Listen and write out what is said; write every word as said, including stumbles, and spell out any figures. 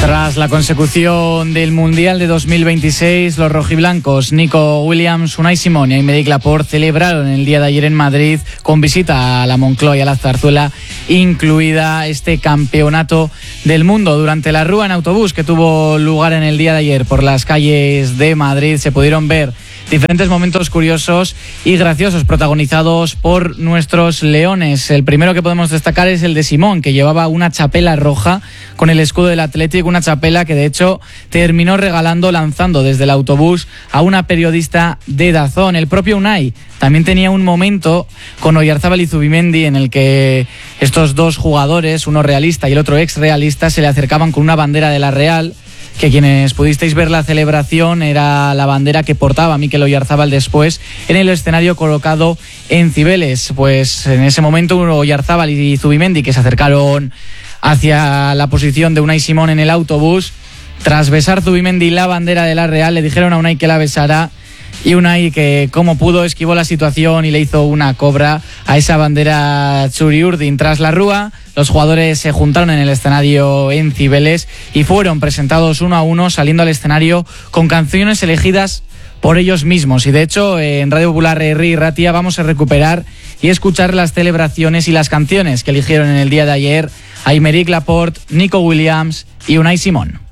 Tras la consecución del Mundial de dos mil veintiséis, los rojiblancos Nico Williams, Unai Simón y Aymeric Laporte celebraron el día de ayer en Madrid con visita a la Moncloa y a la Zarzuela, incluida este campeonato del mundo. Durante la rúa en autobús que tuvo lugar en el día de ayer por las calles de Madrid se pudieron ver diferentes momentos curiosos y graciosos protagonizados por nuestros leones. El primero que podemos destacar es el de Simón, que llevaba una chapela roja con el escudo del Athletic, una chapela que de hecho terminó regalando, lanzando desde el autobús a una periodista de Dazón. El propio Unai también tenía un momento con Oyarzábal y Zubimendi en el que estos dos jugadores, uno realista y el otro ex realista, se le acercaban con una bandera de la Real, que quienes pudisteis ver la celebración era la bandera que portaba Mikel Oyarzábal después en el escenario colocado en Cibeles. Pues en ese momento Oyarzábal y Zubimendi, que se acercaron hacia la posición de Unai Simón en el autobús, tras besar Zubimendi la bandera de la Real, le dijeron a Unai que la besara, y Unai, que como pudo esquivó la situación y le hizo una cobra a esa bandera Txuri-Urdin. Tras la rúa, los jugadores se juntaron en el escenario en Cibeles y fueron presentados uno a uno, saliendo al escenario con canciones elegidas por ellos mismos. Y de hecho, en Radio Popular Herri y Ratia vamos a recuperar y escuchar las celebraciones y las canciones que eligieron en el día de ayer Aymeric Laporte, Nico Williams y Unai Simón.